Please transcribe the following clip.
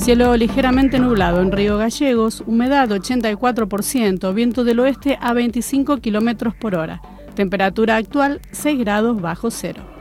Cielo ligeramente nublado en Río Gallegos, humedad 84%, viento del oeste a 25 km/h. Temperatura actual 6 grados bajo cero.